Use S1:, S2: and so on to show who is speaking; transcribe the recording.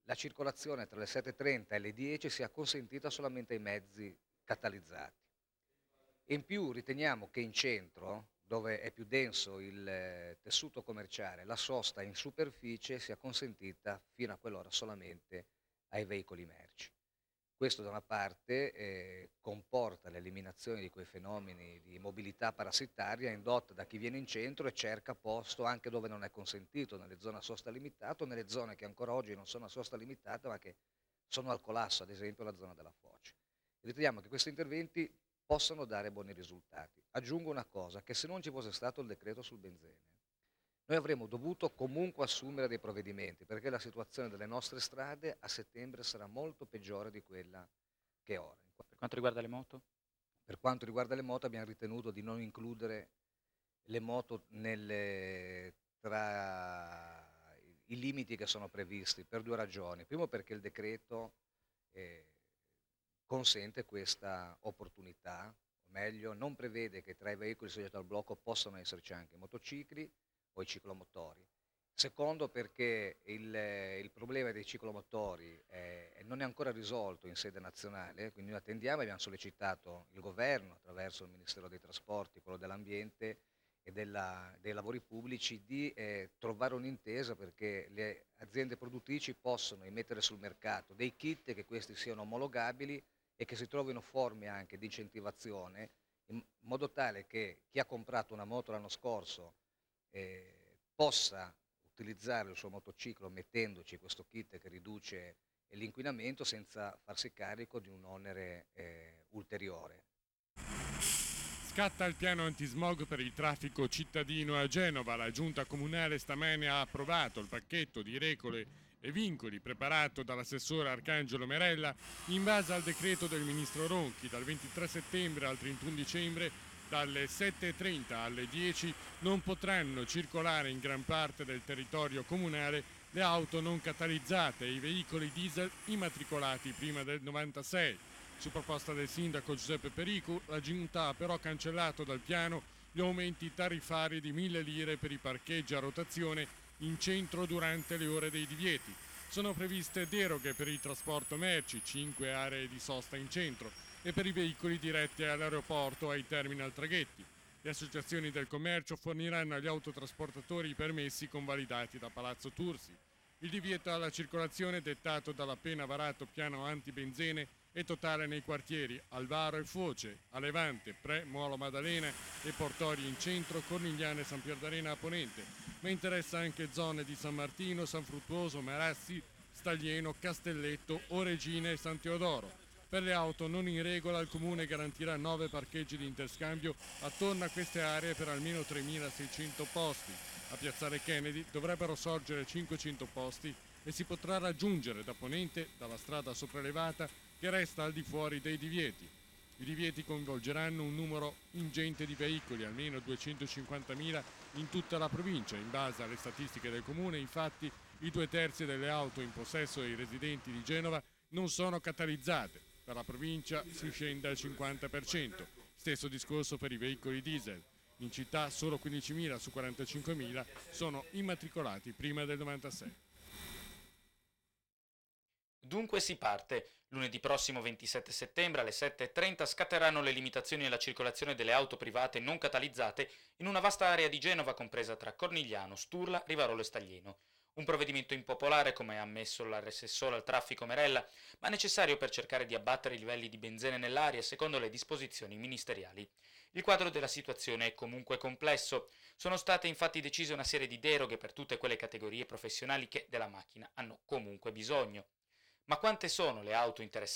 S1: la circolazione tra le 7:30 e le 10 sia consentita solamente ai mezzi catalizzati. In più riteniamo che in centro, dove è più denso il tessuto commerciale, la sosta in superficie sia consentita fino a quell'ora solamente ai veicoli merci. Questo da una parte comporta l'eliminazione di quei fenomeni di mobilità parassitaria indotta da chi viene in centro e cerca posto anche dove non è consentito, nelle zone a sosta limitata o nelle zone che ancora oggi non sono a sosta limitata ma che sono al collasso, ad esempio la zona della foce. Riteniamo che questi interventi possano dare buoni risultati. Aggiungo una cosa, che se non ci fosse stato il decreto sul benzene, noi avremmo dovuto comunque assumere dei provvedimenti, perché la situazione delle nostre strade a settembre sarà molto peggiore di quella che è ora.
S2: Per quanto riguarda le moto?
S1: Per quanto riguarda le moto abbiamo ritenuto di non includere le moto tra i limiti che sono previsti per 2 ragioni. Primo perché il decreto eh, consente questa opportunità, o meglio, non prevede che tra i veicoli soggetti al blocco possano esserci anche i motocicli o i ciclomotori. Secondo perché il problema dei ciclomotori non è ancora risolto in sede nazionale, quindi noi attendiamo e abbiamo sollecitato il governo attraverso il Ministero dei Trasporti, quello dell'Ambiente e dei lavori pubblici di trovare un'intesa perché le aziende produttrici possono immettere sul mercato dei kit che questi siano omologabili e che si trovino forme anche di incentivazione in modo tale che chi ha comprato una moto l'anno scorso possa utilizzare il suo motociclo mettendoci questo kit che riduce l'inquinamento senza farsi carico di un onere ulteriore.
S3: Scatta il piano antismog per il traffico cittadino a Genova. La giunta comunale stamane ha approvato il pacchetto di regole e vincoli preparato dall'assessore Arcangelo Merella in base al decreto del ministro Ronchi. Dal 23 settembre al 31 dicembre dalle 7:30 alle 10 non potranno circolare in gran parte del territorio comunale le auto non catalizzate e i veicoli diesel immatricolati prima del 96. Su proposta del sindaco Giuseppe Pericu, la giunta ha però cancellato dal piano gli aumenti tariffari di 1.000 lire per i parcheggi a rotazione in centro durante le ore dei divieti. Sono previste deroghe per il trasporto merci, 5 aree di sosta in centro, e per i veicoli diretti all'aeroporto e ai terminal traghetti. Le associazioni del commercio forniranno agli autotrasportatori i permessi convalidati da Palazzo Tursi. Il divieto alla circolazione dettato dall'appena varato piano antibenzene è totale nei quartieri Alvaro e Foce, a Levante, Pre, Molo Maddalena e Portorio in centro, Cornigliano e San Pierdarena a Ponente, ma interessa anche zone di San Martino, San Fruttuoso, Marassi, Staglieno, Castelletto, Oregina e San Teodoro. Per le auto non in regola il Comune garantirà 9 parcheggi di interscambio attorno a queste aree per almeno 3.600 posti. A Piazzale Kennedy dovrebbero sorgere 500 posti e si potrà raggiungere da ponente dalla strada sopraelevata che resta al di fuori dei divieti. I divieti coinvolgeranno un numero ingente di veicoli, almeno 250.000 in tutta la provincia. In base alle statistiche del Comune, infatti, i 2/3 delle auto in possesso dei residenti di Genova non sono catalizzate. Per la provincia si scende al 50%. Stesso discorso per i veicoli diesel. In città solo 15.000 su 45.000 sono immatricolati prima del 96.
S2: Dunque si parte. Lunedì prossimo 27 settembre alle 7:30 scatteranno le limitazioni alla circolazione delle auto private non catalizzate in una vasta area di Genova compresa tra Cornigliano, Sturla, Rivarolo e Staglieno. Un provvedimento impopolare, come ha ammesso l'assessore al traffico Merella, ma necessario per cercare di abbattere i livelli di benzene nell'aria secondo le disposizioni ministeriali. Il quadro della situazione è comunque complesso. Sono state infatti decise una serie di deroghe per tutte quelle categorie professionali che della macchina hanno comunque bisogno. Ma quante sono le auto interessate